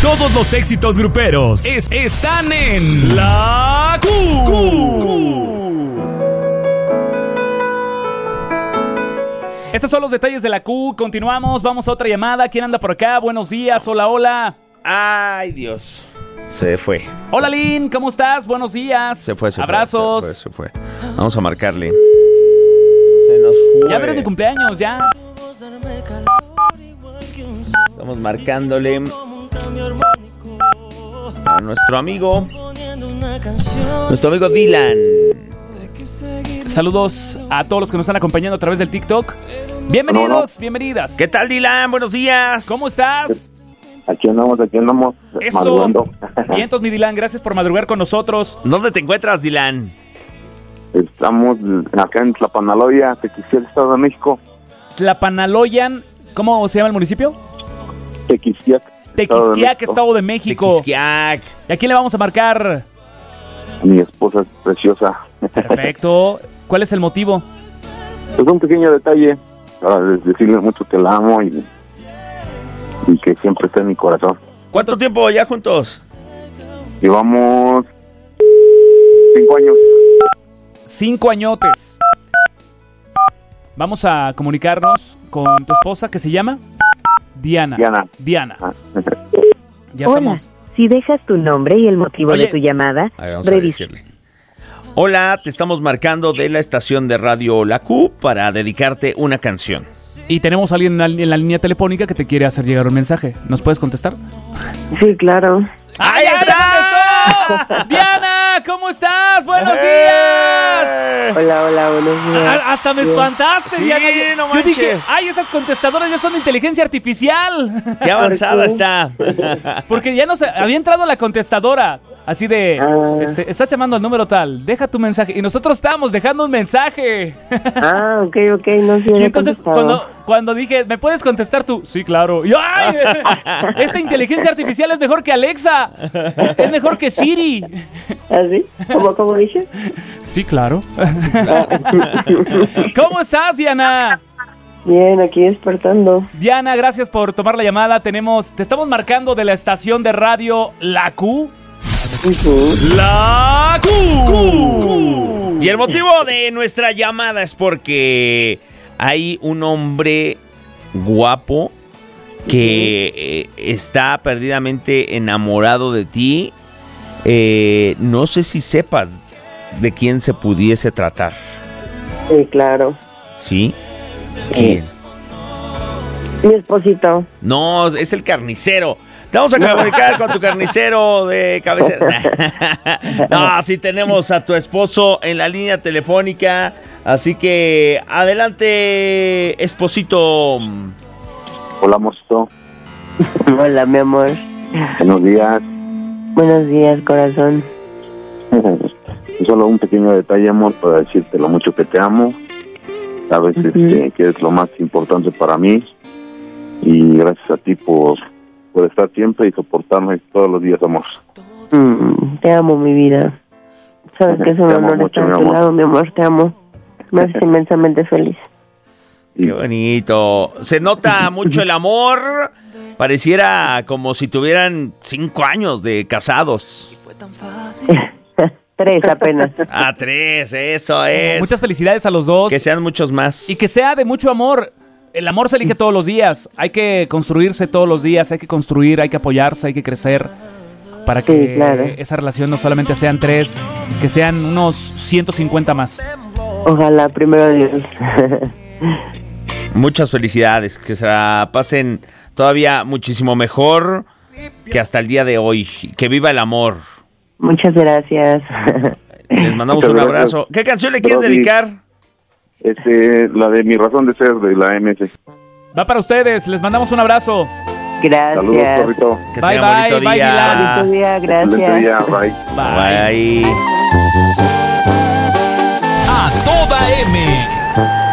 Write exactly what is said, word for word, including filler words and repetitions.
Todos los éxitos gruperos es, están en La Q. Q. Estos son los detalles de La Q. Continuamos, vamos a otra llamada. ¿Quién anda por acá? Buenos días, hola, hola. Ay, Dios. Se fue. Hola, Lynn, ¿cómo estás? Buenos días. Se fue, se Abrazos. fue. Se fue, se fue. Vamos a marcarle. Se nos fue. Ya verás mi cumpleaños, ya. Estamos marcándole a nuestro amigo. Nuestro amigo Dylan. Saludos a todos los que nos están acompañando a través del TikTok. Bienvenidos, no, no. bienvenidas. ¿Qué tal, Dylan? Buenos días. ¿Cómo estás? Aquí andamos, aquí andamos. Eso. Madrugando. Bien, entonces, mi Dylan, gracias por madrugar con nosotros. ¿Dónde te encuentras, Dylan? Estamos acá en Tlapanaloya, Tequisquiac, Estado de México. Tlapanaloyan, ¿cómo se llama el municipio? Tequisquiac. Tequisquiac, Estado de México. Tequisquiac. ¿Y a quién le vamos a marcar? A mi esposa preciosa. Perfecto. ¿Cuál es el motivo? Es un pequeño detalle para decirle mucho que la amo y, y que siempre está en mi corazón. ¿Cuánto tiempo ya juntos? Llevamos cinco años. Cinco añotes. Vamos a comunicarnos con tu esposa, que se llama Diana. Diana. Diana. Ah. Ya Hola. estamos. Si dejas tu nombre y el motivo Oye. de tu llamada, A ver, vamos a revisa. decirle. Hola, te estamos marcando de la estación de radio La Q para dedicarte una canción. Y tenemos a alguien en la, en la línea telefónica que te quiere hacer llegar un mensaje. ¿Nos puedes contestar? Sí, claro. ¡Ahí está! ¡Diana! ¿Cómo estás? ¡Buenos días! Hola, hola, buenos días. A- hasta me Bien. espantaste, Sí, Diana. Yo, no yo manches. dije, ¡ay, esas contestadoras ya son de inteligencia artificial! ¡Qué avanzada qué? está! Porque ya nos había entrado la contestadora. Así de, Ah. este, estás llamando al número tal, deja tu mensaje. Y nosotros estábamos dejando un mensaje. Ah, ok, ok, no sé. Y entonces cuando, cuando dije, ¿me puedes contestar tú? Sí, claro. Y yo, ¡ay! Esta inteligencia artificial es mejor que Alexa. Es mejor que Siri. ¿Así? ¿Cómo, cómo dices? Sí, claro. ¿Cómo estás, Diana? Bien, aquí despertando. Diana, gracias por tomar la llamada. Tenemos, te estamos marcando de la estación de radio La Q. Ujú. La Q. Q. Y el motivo de nuestra llamada es porque hay un hombre guapo que eh, está perdidamente enamorado de ti. Eh, no sé si sepas de quién se pudiese tratar. Sí, claro. ¿Sí? ¿Quién? Mi esposito. No, es el carnicero. Te vamos a comunicar con tu carnicero de cabecera. No, sí tenemos a tu esposo en la línea telefónica. Así que adelante, esposito. Hola, mosito. Hola, mi amor. Buenos días. Buenos días, corazón. Solo un pequeño detalle, amor, para decirte lo mucho que te amo. Sabes Ujú. este, que es lo más importante para mí. Y gracias a ti por, por estar siempre y soportarme todos los días, amor. Mm, te amo, mi vida. Sabes que es un Te amo honor mucho, estar mi a tu amor. lado, mi amor. Te amo. Me haces inmensamente feliz. Qué bonito. Se nota mucho el amor. Pareciera como si tuvieran cinco años de casados. Tres apenas. A tres, eso es. Muchas felicidades a los dos. Que sean muchos más. Y que sea de mucho amor. El amor se elige todos los días. Hay que construirse todos los días. Hay que construir, hay que apoyarse, hay que crecer. Para que Sí, claro. esa relación no solamente sean tres, que sean unos ciento cincuenta más. Ojalá, primero Dios. Muchas felicidades. Que se la pasen todavía muchísimo mejor que hasta el día de hoy. Que viva el amor. Muchas gracias. Les mandamos Muchas un gracias. abrazo. ¿Qué canción le quieres Brody. dedicar? Este, la de Mi Razón de Ser, de la M S. Va para ustedes. Les mandamos un abrazo. Gracias. Saludos, Corrito. Que Bye, tengan bye, bonito bye, día. Bonito día, Excelente gracias. día, bye. Bye. A toda M.